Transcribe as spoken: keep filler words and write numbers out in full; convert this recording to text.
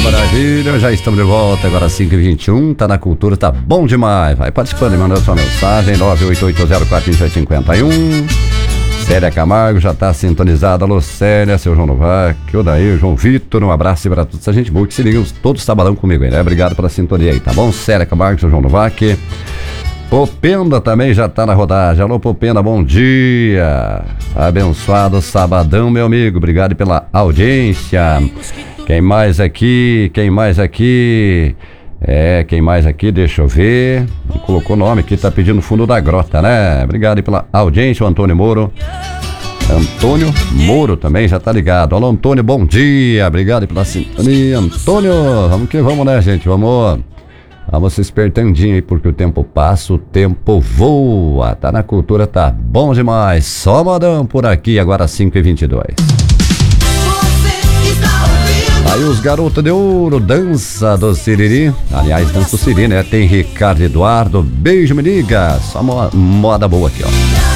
maravilha, já estamos de volta, agora cinco e vinte e um, tá na cultura, tá bom demais. Vai participando e mandando sua mensagem, nove oito oito zero quatro sete cinco um. Célia Camargo já tá sintonizada. Alô Célia, seu João Novac, o daí, João Vitor, um abraço para toda essa gente boa que se liga todos sabadão comigo aí, né? Obrigado pela sintonia aí, tá bom? Célia Camargo, seu João Novac. Popenda também já tá na rodagem. Alô Popenda, bom dia. Abençoado sabadão, meu amigo, obrigado pela audiência. Quem mais aqui? Quem mais aqui? É, quem mais aqui? Deixa eu ver. Não colocou nome aqui, tá pedindo fundo da grota, né? Obrigado pela audiência, o Antônio Moro. Antônio Moro também já tá ligado. Alô Antônio, bom dia. Obrigado pela sintonia, Antônio. Vamos que vamos, né, gente? Vamos... Vamos se espertandinho aí, porque o tempo passa, o tempo voa. Tá na cultura, tá bom demais. Só modão por aqui, agora cinco e vinte e dois. Aí os garotos de ouro, dança do Siriri. Aliás, dança do Siriri, né? Tem Ricardo Eduardo. Beijo, me liga. Só moda boa aqui, ó.